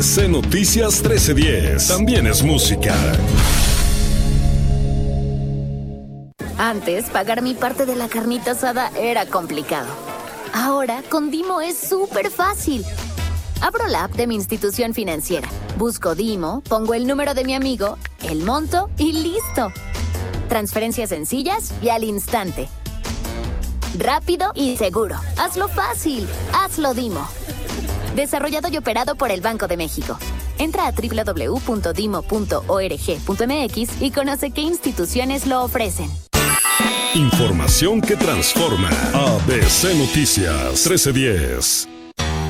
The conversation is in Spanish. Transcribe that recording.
C Noticias 1310. También es música. Antes, pagar mi parte de la carnita asada era complicado. Ahora, con Dimo es súper fácil. Abro la app de mi institución financiera, busco Dimo, pongo el número de mi amigo, el monto y listo. Transferencias sencillas y al instante. Rápido y seguro. Hazlo fácil. Hazlo Dimo. Desarrollado y operado por el Banco de México. Entra a www.dimo.org.mx y conoce qué instituciones lo ofrecen. Información que transforma. ABC Noticias 1310.